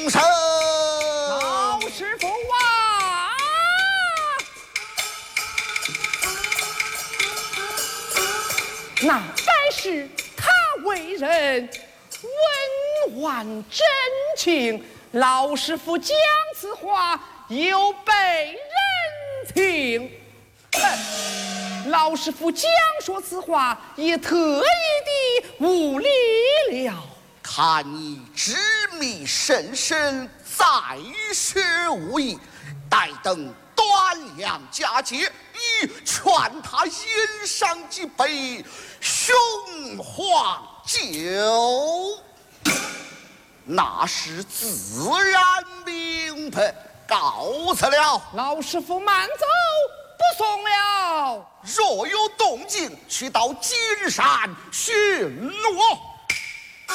请神。 老师傅啊！那该是他为人温婉真情，老师傅讲此话有被人听。老师傅讲说此话也特意的无礼了。 看你执迷甚深，在学无益，待等端阳佳节，已劝他饮上几杯雄黄酒，那是自然明白。告辞了。 老师傅慢走，不送了。 若有动静，去到金山巡逻。